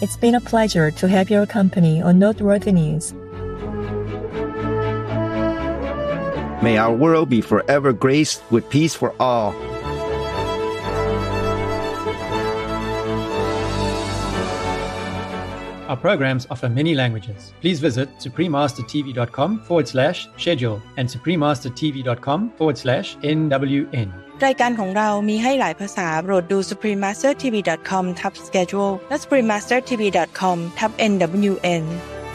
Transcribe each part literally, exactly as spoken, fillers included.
It's been a pleasure to have your company on Noteworthy News. May our world be forever graced with peace for all. Our programs offer many languages. Please visit suprememastertv.com forward slash schedule and suprememastertv.com forward slash NWN. รายการของเรามีให้หลายภาษาโปรดดู สุพรีมมาสเตอร์ทีวี ดอท คอม ทับ schedule และ สุพรีมมาสเตอร์ทีวี ดอท คอม ทับ เอ็น ดับเบิลยู เอ็น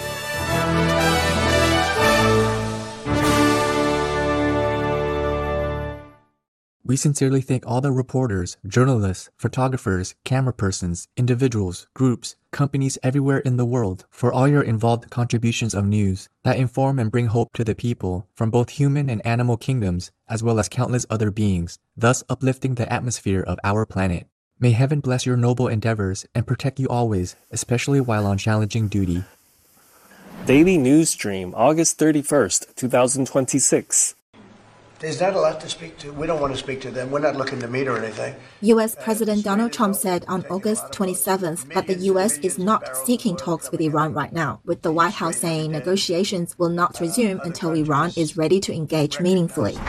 We sincerely thank all the reporters, journalists, photographers, camera persons, individuals, groups, companies everywhere in the world for all your involved contributions of news that inform and bring hope to the people from both human and animal kingdoms, as well as countless other beings, thus uplifting the atmosphere of our planet. May heaven bless your noble endeavors and protect you always, especially while on challenging duty. Daily News Stream, August thirty-first, twenty twenty-six. There's not a lot to speak to. We don't want to speak to them. We're not looking to meet or anything. U S President Donald Trump said on August twenty-seventh that the U S is not seeking talks with Iran right now, with the White House saying negotiations will not resume until Iran is ready to engage meaningfully.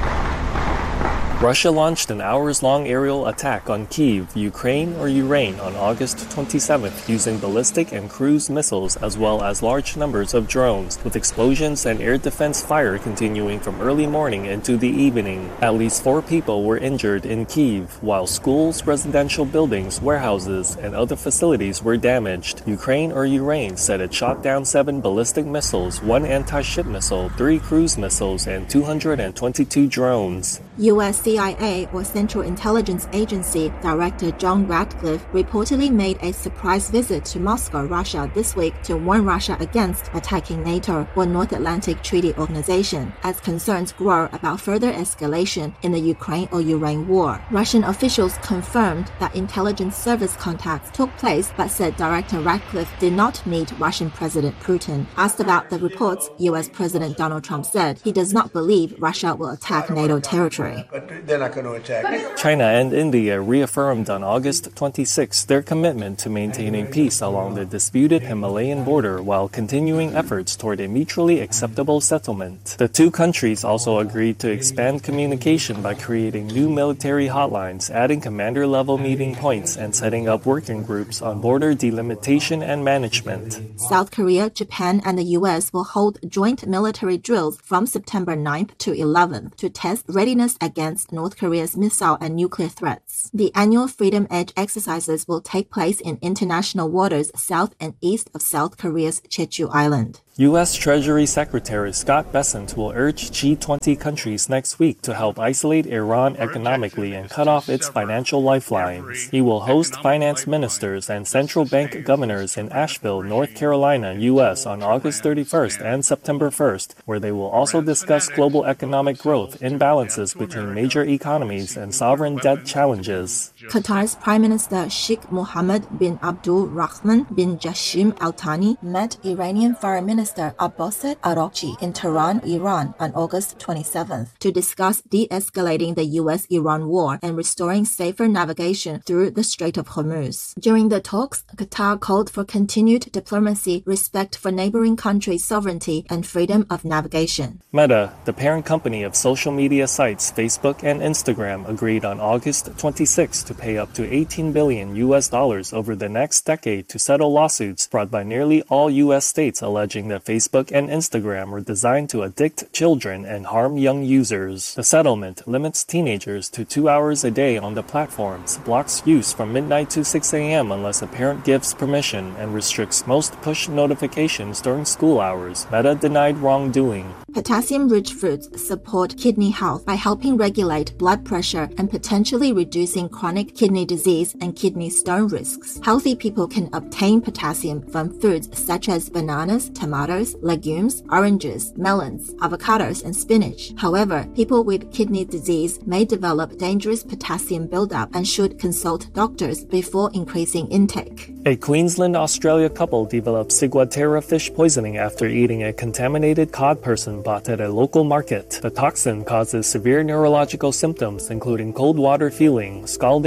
Russia launched an hours-long aerial attack on Kyiv, Ukraine or Ukraine on August twenty-seventh using ballistic and cruise missiles as well as large numbers of drones, with explosions and air defense fire continuing from early morning into the evening. At least four people were injured in Kyiv, while schools, residential buildings, warehouses, and other facilities were damaged. Ukraine or Ukraine said it shot down seven ballistic missiles, one anti-ship missile, three cruise missiles, and two hundred twenty-two drones. U S C I A, or Central Intelligence Agency, Director John Ratcliffe reportedly made a surprise visit to Moscow, Russia this week to warn Russia against attacking NATO or North Atlantic Treaty Organization as concerns grow about further escalation in the Ukraine or Ukraine war. Russian officials confirmed that intelligence service contacts took place but said Director Ratcliffe did not meet Russian President Putin. Asked about the reports, U S President Donald Trump said he does not believe Russia will attack NATO territory. They're not going to attack. China and India reaffirmed on August twenty-sixth their commitment to maintaining peace along the disputed Himalayan border while continuing efforts toward a mutually acceptable settlement. The two countries also agreed to expand communication by creating new military hotlines, adding commander-level meeting points, and setting up working groups on border delimitation and management. South Korea, Japan, and the U S will hold joint military drills from September ninth to eleventh to test readiness against North Korea's missile and nuclear threats. The annual Freedom Edge exercises will take place in international waters south and east of South Korea's Jeju Island. U S Treasury Secretary Scott Bessent will urge G twenty countries next week to help isolate Iran economically and cut off its financial lifelines. He will host finance ministers and central bank governors in Asheville, North Carolina, U S on August thirty-first and September first, where they will also discuss global economic growth, imbalances between major economies, and sovereign debt challenges. Qatar's Prime Minister Sheikh Mohammed bin Abdul Rahman bin Jassim Al Thani met Iranian Foreign Minister Abbasat Araghchi in Tehran, Iran on August twenty-seventh to discuss de-escalating the U S Iran war and restoring safer navigation through the Strait of Hormuz. During the talks, Qatar called for continued diplomacy, respect for neighboring countries' sovereignty, and freedom of navigation. Meta, the parent company of social media sites Facebook and Instagram, agreed on August twenty-sixth to pay up to eighteen billion U S dollars over the next decade to settle lawsuits brought by nearly all U S states alleging that Facebook and Instagram were designed to addict children and harm young users. The settlement limits teenagers to two hours a day on the platforms, blocks use from midnight to six a.m. unless a parent gives permission, and restricts most push notifications during school hours. Meta denied wrongdoing. Potassium-rich fruits support kidney health by helping regulate blood pressure and potentially reducing chronic kidney disease and kidney stone risks. Healthy people can obtain potassium from foods such as bananas, tomatoes, legumes, oranges, melons, avocados, and spinach. However, people with kidney disease may develop dangerous potassium buildup and should consult doctors before increasing intake. A Queensland, Australia couple developed ciguatera fish poisoning after eating a contaminated cod person bought at a local market. The toxin causes severe neurological symptoms including cold water feeling, scalding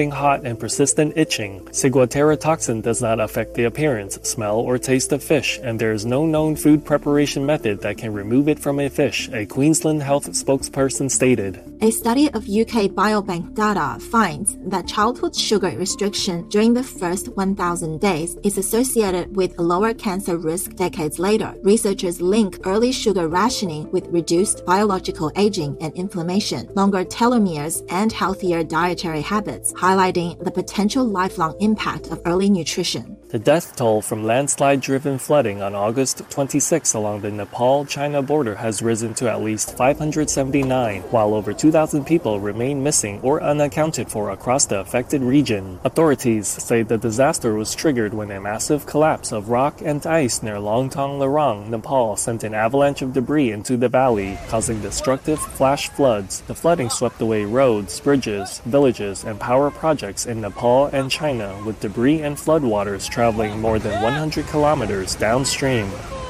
scalding hot and persistent itching. Ciguatera toxin does not affect the appearance, smell, or taste of fish, and there is no known food preparation method that can remove it from a fish, a Queensland Health spokesperson stated. A study of U K Biobank data finds that childhood sugar restriction during the first one thousand days is associated with lower cancer risk decades later. Researchers link early sugar rationing with reduced biological aging and inflammation, longer telomeres, and healthier dietary habits, highlighting the potential lifelong impact of early nutrition. The death toll from landslide-driven flooding on August twenty-sixth along the Nepal-China border has risen to at least five hundred seventy-nine, while over two thousand people remain missing or unaccounted for across the affected region. Authorities say the disaster was triggered when a massive collapse of rock and ice near Longtong Larong, Nepal, sent an avalanche of debris into the valley, causing destructive flash floods. The flooding swept away roads, bridges, villages, and power projects in Nepal and China, with debris and floodwaters traveling more than one hundred kilometers downstream.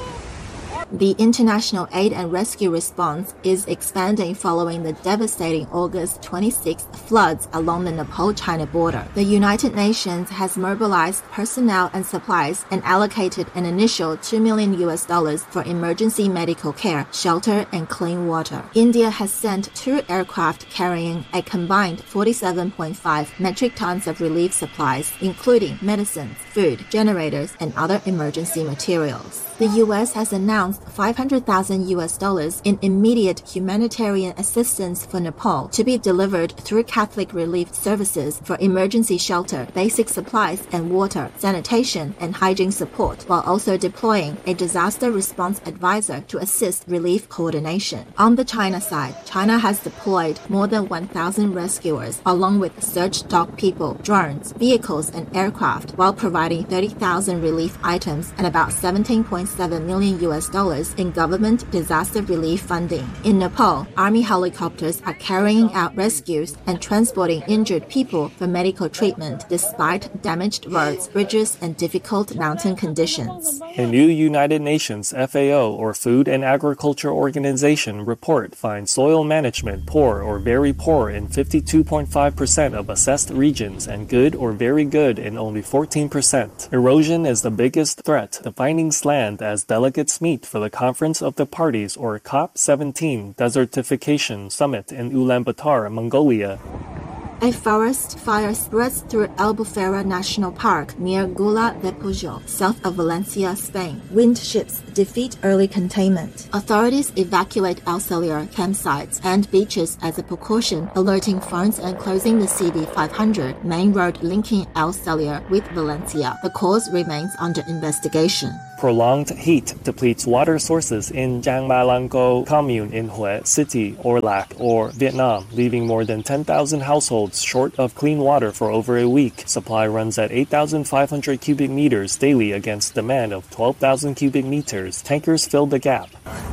The international aid and rescue response is expanding following the devastating August twenty-sixth floods along the Nepal-China border. The United Nations has mobilized personnel and supplies and allocated an initial two million U S dollars for emergency medical care, shelter, and clean water. India has sent two aircraft carrying a combined forty-seven point five metric tons of relief supplies, including medicines, food, generators, and other emergency materials. The U S has announced five hundred thousand U S dollars in immediate humanitarian assistance for Nepal to be delivered through Catholic Relief Services for emergency shelter, basic supplies and water, sanitation, and hygiene support, while also deploying a disaster response advisor to assist relief coordination. On the China side, China has deployed more than one thousand rescuers, along with search dog people, drones, vehicles, and aircraft, while providing thirty thousand relief items and about seventeen point seven million U S dollars in government disaster relief funding. In Nepal, army helicopters are carrying out rescues and transporting injured people for medical treatment despite damaged roads, bridges, and difficult mountain conditions. A new United Nations F A O, or Food and Agriculture Organization, report finds soil management poor or very poor in fifty-two point five percent of assessed regions and good or very good in only fourteen percent. Erosion is the biggest threat. The findings land as delegates meet for the Conference of the Parties, or COP seventeen Desertification Summit in Ulaanbaatar, Mongolia. A forest fire spreads through Albufera National Park near Gula de Pujol, south of Valencia, Spain. Wind ships defeat early containment. Authorities evacuate Alcelier campsites and beaches as a precaution, alerting phones and closing the C B five hundred main road linking Alcelier with Valencia. The cause remains under investigation. Prolonged heat depletes water sources in Giang Ba Lang Co commune in Hue City, Orlac, or Vietnam, leaving more than ten thousand households short of clean water for over a week. Supply runs at eight thousand five hundred cubic meters daily against demand of twelve thousand cubic meters. Tankers fill the gap.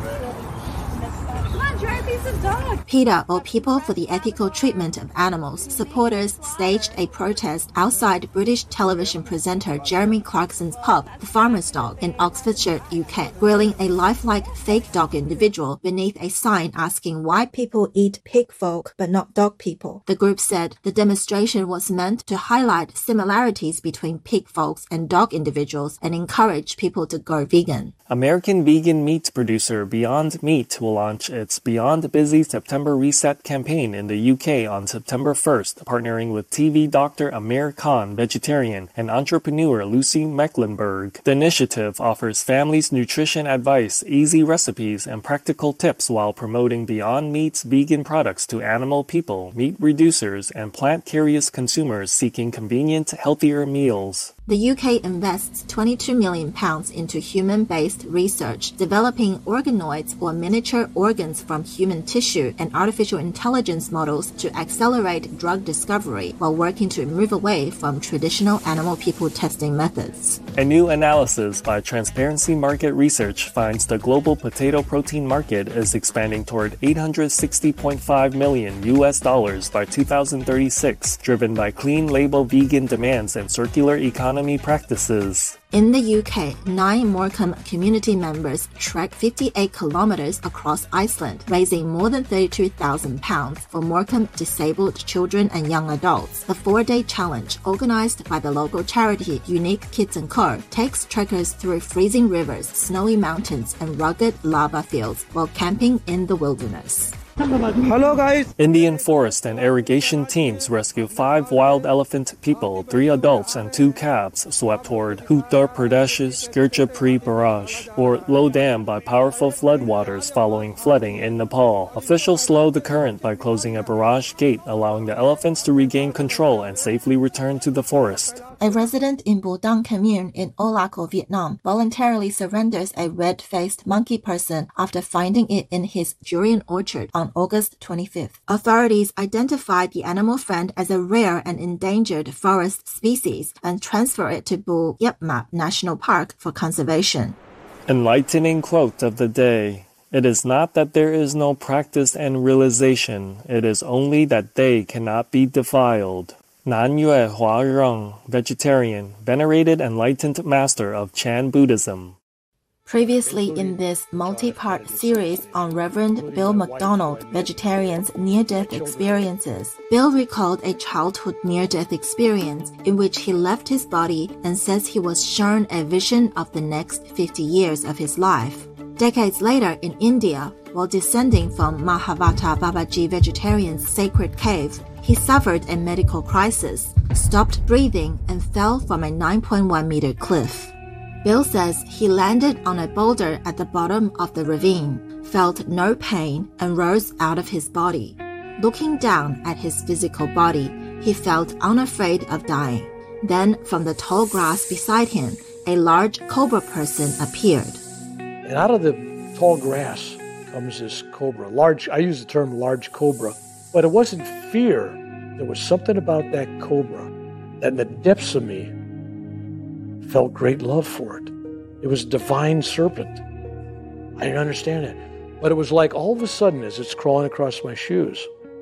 PETA, or People for the Ethical Treatment of Animals, supporters staged a protest outside British television presenter Jeremy Clarkson's pub, The Farmer's Dog, in Oxfordshire, U K, grilling a lifelike fake dog individual beneath a sign asking why people eat pig folk but not dog people. The group said the demonstration was meant to highlight similarities between pig folks and dog individuals and encourage people to go vegan. American vegan meat producer Beyond Meat will launch its Beyond Busy September Reset campaign in the U K on September first, partnering with T V doctor Amir Khan, vegetarian, and entrepreneur Lucy Mecklenburg. The initiative offers families nutrition advice, easy recipes, and practical tips while promoting Beyond Meat's vegan products to animal people, meat reducers, and plant-curious consumers seeking convenient, healthier meals. The U K invests twenty-two million pounds into human-based research, developing organoids or miniature organs from human tissue and artificial intelligence models to accelerate drug discovery while working to move away from traditional animal-people testing methods. A new analysis by Transparency Market Research finds the global potato protein market is expanding toward eight hundred sixty point five million U S dollars by two thousand thirty-six, driven by clean label vegan demands and circular economy economy practices. In the U K, nine Morecambe community members trekked fifty-eight kilometers across Iceland, raising more than thirty-two thousand pounds for Morecambe disabled children and young adults. The four-day challenge, organized by the local charity Unique Kids and Co, takes trekkers through freezing rivers, snowy mountains, and rugged lava fields while camping in the wilderness. Hello guys! Indian forest and irrigation teams rescue five wild elephant people, three adults and two calves, swept toward Uttar Pradesh's Girchapuri Barrage, or low dam by powerful floodwaters following flooding in Nepal. Officials slowed the current by closing a barrage gate, allowing the elephants to regain control and safely return to the forest. A resident in Budang Commune in Olaco, Vietnam, voluntarily surrenders a red-faced monkey person after finding it in his durian orchard on August twenty-fifth. Authorities identified the animal friend as a rare and endangered forest species and transfer it to Bu Yep Map National Park for conservation. Enlightening quote of the day. It is not that there is no practice and realization. It is only that they cannot be defiled. Nan Yue Hua Rong, vegetarian, venerated enlightened master of Chan Buddhism. Previously in this multi-part series on Reverend Bill McDonald, vegetarian's near-death experiences, Bill recalled a childhood near-death experience in which he left his body and says he was shown a vision of the next fifty years of his life. Decades later in India, while descending from Mahavata Babaji Vegetarian's sacred cave, he suffered a medical crisis, stopped breathing, and fell from a nine point one meter cliff. Bill says he landed on a boulder at the bottom of the ravine, felt no pain, and rose out of his body. Looking down at his physical body, he felt unafraid of dying. Then, from the tall grass beside him, a large cobra person appeared. And out of the tall grass comes this cobra. Large, I use the term large cobra, but it wasn't fear. There was something about that cobra that in the depths of me felt great love for it. It was a divine serpent. I didn't understand it. But it was like all of a sudden as it's crawling across my shoes,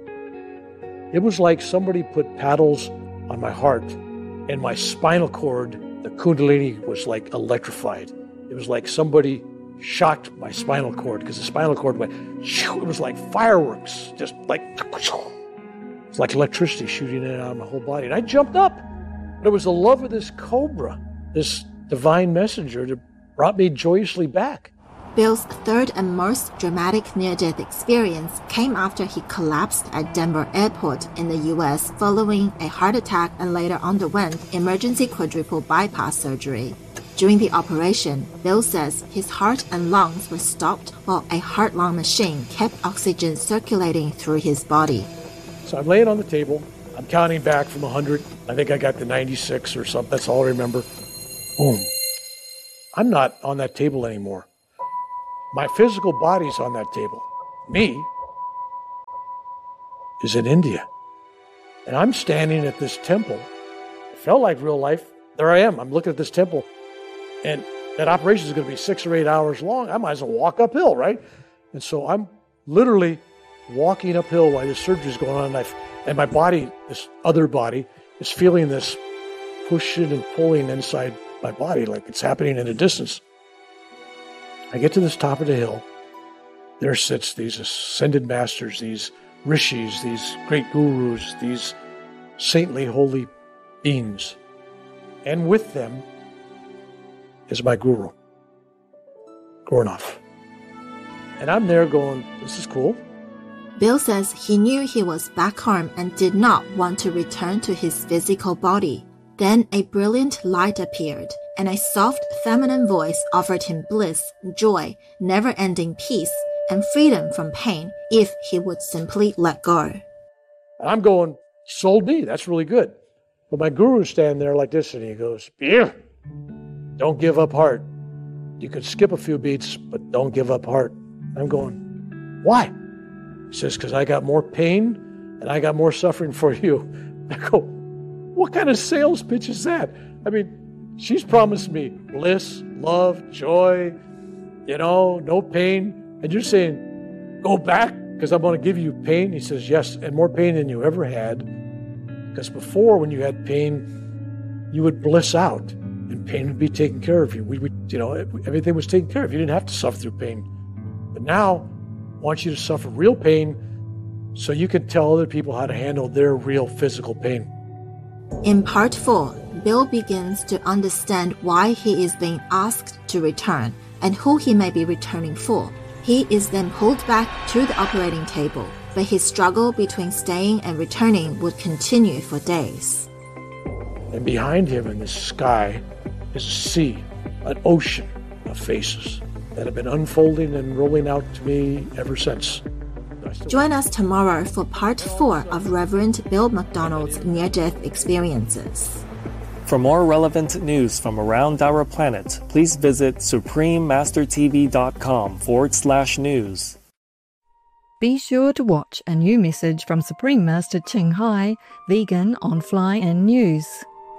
it was like somebody put paddles on my heart and my spinal cord, the kundalini was like electrified. It was like somebody shocked my spinal cord because the spinal cord went, it was like fireworks, just like, it's like electricity shooting in and out of my whole body. And I jumped up. But it was the love of this cobra, this divine messenger that brought me joyously back. Bill's third and most dramatic near-death experience came after he collapsed at Denver Airport in the U S following a heart attack and later underwent emergency quadruple bypass surgery. During the operation, Bill says his heart and lungs were stopped while a heart-lung machine kept oxygen circulating through his body. So I'm laying on the table. I'm counting back from one hundred. I think I got to ninety-six or something. That's all I remember. Boom. I'm not on that table anymore. My physical body's on that table. Me is in India. And I'm standing at this temple. It felt like real life. There I am. I'm looking at this temple. And that operation is going to be six or eight hours long. I might as well walk uphill, right? And so I'm literally walking uphill while this surgery is going on. And, I, and my body, this other body, is feeling this pushing and pulling inside my body like it's happening in a distance. I get to this top of the hill. There sits these ascended masters, these rishis, these great gurus, these saintly holy beings. And with them is my guru, Gornoff. And I'm there going, this is cool. Bill says he knew he was back home and did not want to return to his physical body. Then a brilliant light appeared, and a soft feminine voice offered him bliss, joy, never-ending peace, and freedom from pain if he would simply let go. And I'm going, sold me, that's really good. But my guru's standing there like this, and he goes, Beer, don't give up heart. You could skip a few beats, but don't give up heart. I'm going, why? He says, because I got more pain and I got more suffering for you. I go, what kind of sales pitch is that? I mean, she's promised me bliss, love, joy, you know, no pain. And you're saying, go back because I'm going to give you pain? He says, yes, and more pain than you ever had. Because before, when you had pain, you would bliss out and pain would be taken care of you. We would, you know, everything was taken care of. You didn't have to suffer through pain. But now, I want you to suffer real pain so you can tell other people how to handle their real physical pain. In part four, Bill begins to understand why he is being asked to return and who he may be returning for. He is then pulled back to the operating table, but his struggle between staying and returning would continue for days. And behind him in the sky is a sea, an ocean of faces that have been unfolding and rolling out to me ever since. Join us tomorrow for part four of Reverend Bill McDonald's near-death experiences. For more relevant news from around our planet, please visit suprememastertv.com forward slash news. Be sure to watch a new message from Supreme Master Ching Hai, vegan on Fly and News.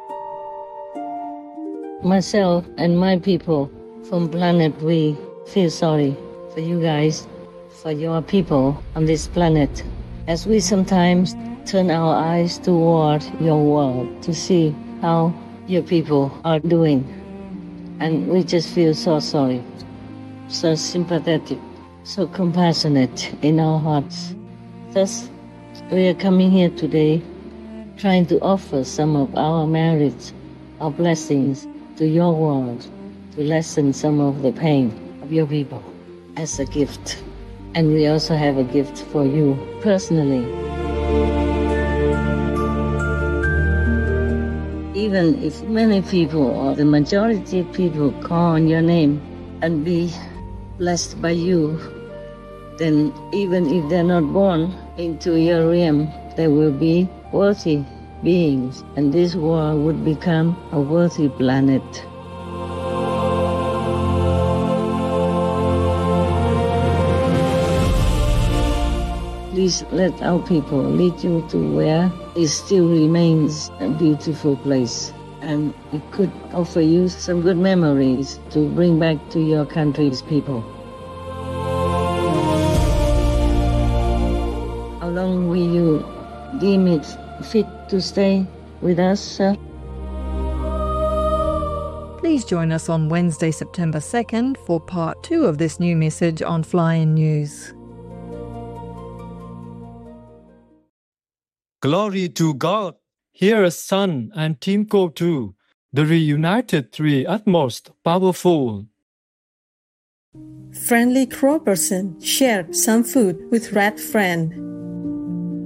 Myself and my people from planet we feel sorry for you guys, for your people on this planet, as we sometimes turn our eyes toward your world to see how your people are doing. And we just feel so sorry, so sympathetic, so compassionate in our hearts. Thus, we are coming here today trying to offer some of our merits, our blessings to your world, to lessen some of the pain of your people as a gift. And we also have a gift for you personally. Even if many people or the majority of people call on your name and be blessed by you, then even if they're not born into your realm, they will be worthy beings, and this world would become a worthy planet. Please let our people lead you to where it still remains a beautiful place, and it could offer you some good memories to bring back to your country's people. How long will you deem it fit to stay with us, sir? Please join us on Wednesday, September second for part two of this new message on Fly in News. Glory to God! Here is Sun and Team Co two, the reunited three at most powerful. Friendly crow person shared some food with rat friend.